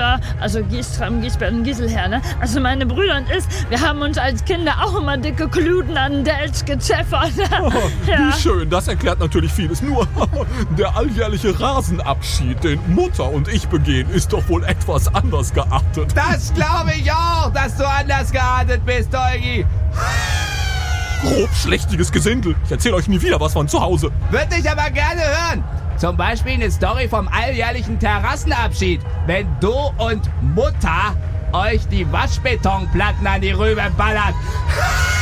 Brüder, also Giestram, Giesbert und Gieselher, ne? Also meine Brüder und ich, wir haben uns als Kinder auch immer dicke Kluten an den Delch gezeffert. Wie schön, das erklärt natürlich vieles. Nur der alljährliche Rasenabschied, den Mutter und ich begehen, ist doch wohl etwas anders geartet. Das glaube ich auch, dass du anders geartet bist, Eugi. Grobschlächtiges Gesindel. Ich erzähle euch nie wieder was von zu Hause. Würde ich aber gerne hören. Zum Beispiel eine Story vom alljährlichen Terrassenabschied, wenn du und Mutter euch die Waschbetonplatten an die Rübe ballert.